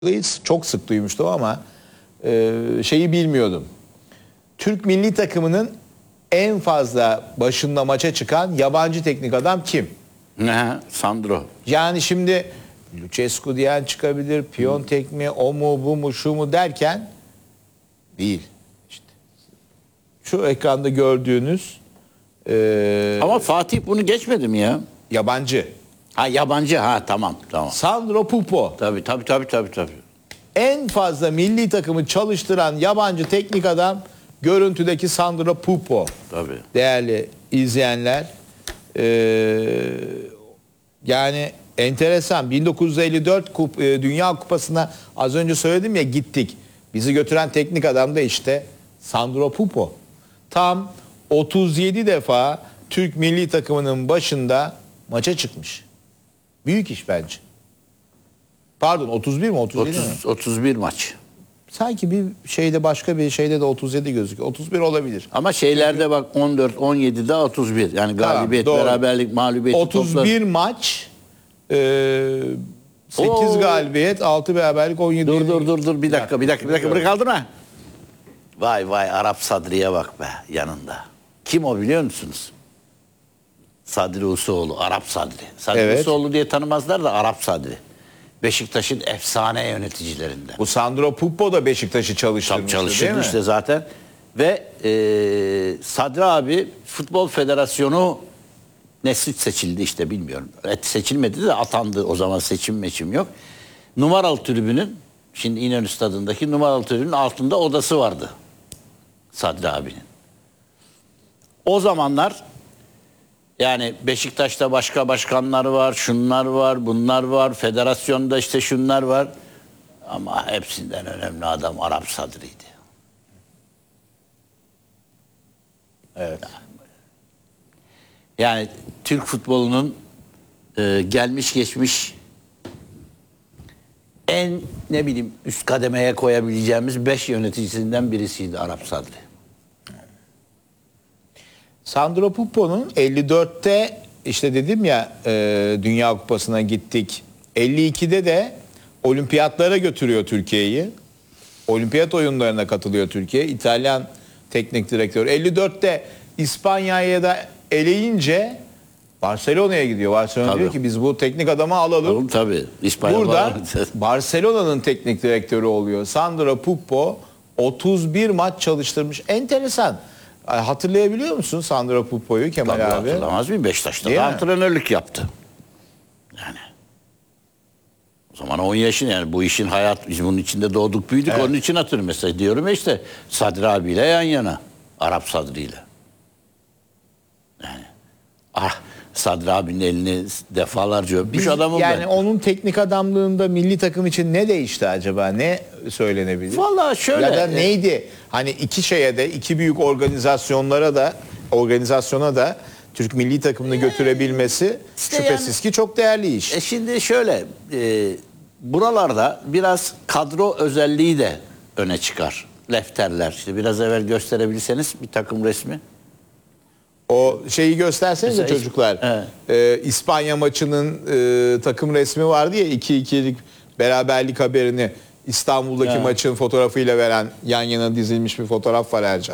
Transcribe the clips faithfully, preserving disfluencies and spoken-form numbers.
çok sık duymuştum ama e, şeyi bilmiyordum. Türk milli takımının en fazla başında maça çıkan yabancı teknik adam kim? Ne? Sandro. Yani şimdi Lucescu diyen çıkabilir, Piontek mi, o mu, bu mu, şu mu derken değil. İşte şu ekranda gördüğünüz e, Ama Fatih bunu geçmedi mi ya? yabancı. Ha yabancı, ha tamam tamam. Sandro Pupo. Tabii tabii tabii tabii tabii. En fazla milli takımı çalıştıran yabancı teknik adam görüntüdeki Sandro Pupo. Tabii. Değerli izleyenler. Ee, yani enteresan. bin dokuz yüz elli dört Kup, e, Dünya Kupası'na az önce söyledim ya gittik. Bizi götüren teknik adam da işte Sandro Pupo. Tam otuz yedi defa Türk milli takımının başında maça çıkmış. Büyük iş bence. Pardon otuz bir mi otuz yedi mi? otuz, otuz bir maç. Sanki bir şeyde başka bir şeyde de otuz yedi gözüküyor. otuz bir olabilir. Ama şeylerde bak on dört on yedide otuz bir. Yani galibiyet, Tamam, doğru. beraberlik, mağlubiyet otuz bir maç, e, sekiz Oo. galibiyet, altı beraberlik, on yedi. Dur dur dur dur bir dakika bir dakika bir dakika bırak kaldırma. Vay vay Arap Sadri'ye bak be yanında. Kim o biliyor musunuz? Sadri Usoğlu, Arap Sadri. Sadri Evet. Usoğlu diye tanımazlar da Arap Sadri. Beşiktaş'ın efsane yöneticilerinden. Bu Sandro Pupo da Beşiktaş'ı Çok çalıştırmıştı değil çalışırdı mi? işte zaten. Ve e, Sadri abi Futbol Federasyonu nesli seçildi işte bilmiyorum. Et seçilmedi de atandı, o zaman seçim meçim yok. Numaralı tribünün, şimdi İnönü Stadı'ndaki numaralı tribünün altında odası vardı Sadri abinin. O zamanlar yani Beşiktaş'ta başka başkanlar var, şunlar var, bunlar var, federasyonda işte şunlar var. Ama hepsinden önemli adam Arap Sadri'ydi. Evet. Yani Türk futbolunun e, gelmiş geçmiş en ne bileyim üst kademeye koyabileceğimiz beş yöneticisinden birisiydi Arap Sadri. Sandro Pupo'nun elli dörtte işte dedim ya e, Dünya Kupası'na gittik. elli ikide de olimpiyatlara götürüyor Türkiye'yi. Olimpiyat oyunlarına katılıyor Türkiye. İtalyan teknik direktör. elli dörtte İspanya'ya da eleyince Barcelona'ya gidiyor. Barcelona Tabii. diyor ki biz bu teknik adamı alalım. Oğlum tabii. İspanya Burada falan. Barcelona'nın teknik direktörü oluyor. Sandro Pupo otuz bir maç çalıştırmış. Enteresan. Hatırlayabiliyor musun Sandro Pupo'yu Kemal Tabii abi? hatırlamaz mıyım? Beşiktaş'ta Değil da mi? antrenörlük yaptı. Yani. O zaman on yaşında yani bu işin hayat, biz bunun içinde doğduk büyüdük, Evet. onun için hatırlıyorum. Mesela diyorum ya işte Sadri abiyle yan yana. Arap Sadri ile. Yani. Ah Sadri abinin elini defalarca öpmüş Biz- adamım yani ben. onun teknik adamlığında milli takım için ne değişti acaba? Ne söylenebilir? Vallahi şöyle. Ya da e, neydi? Hani iki şeye de, iki büyük organizasyonlara da, organizasyona da Türk milli takımını götürebilmesi işte şüphesiz yani- ki çok değerli iş. E şimdi şöyle, e, buralarda biraz kadro özelliği de öne çıkar. Lefterler. İşte biraz evvel gösterebilirseniz bir takım resmi. O şeyi göstersenize Mesela- çocuklar. Evet. Ee, İspanya maçının e, takım resmi vardı ya iki ikilik beraberlik haberini İstanbul'daki Evet. maçın fotoğrafıyla veren yan yana dizilmiş bir fotoğraf var Ercan.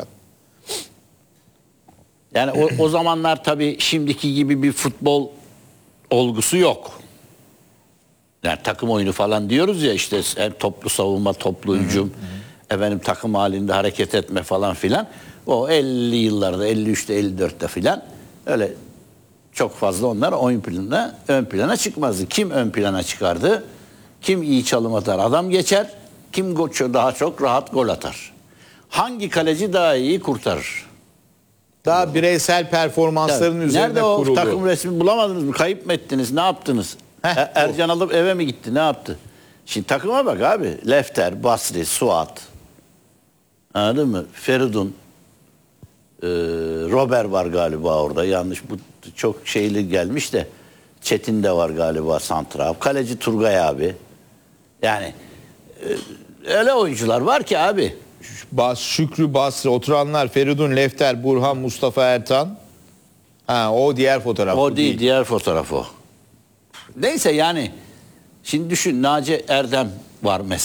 Yani o, o zamanlar tabii şimdiki gibi bir futbol olgusu yok. Yani takım oyunu falan diyoruz ya işte hem toplu savunma, toplu hücum, efendim takım halinde hareket etme falan filan. O elli yıllarda, elli üçte, elli dörtte filan öyle çok fazla onlar ön plana, ön plana çıkmazdı. Kim ön plana çıkardı? Kim iyi çalım atar? Adam geçer. Kim go- daha çok rahat gol atar? Hangi kaleci daha iyi kurtarır? Daha bireysel performansların üzerine Nerede o kuruldu. takım resmi bulamadınız mı? Kayıp mı ettiniz? Ne yaptınız? Heh, E- Ercan alıp eve mi gitti? Ne yaptı? Şimdi takıma bak abi. Lefter, Basri, Suat. Anladın mı? Feridun. Ee, Robert var galiba orada. Yanlış. Bu çok şeyli gelmiş de. Çetin de var galiba santrav. Kaleci Turgay abi. Yani e, öyle oyuncular var ki abi. Bas, Şükrü Basri oturanlar Feridun, Lefter, Burhan, Mustafa Ertan. Ha o diğer fotoğraf. O bu değil, diğer fotoğraf o. Neyse yani Şimdi düşün, Naci Erdem var mesela.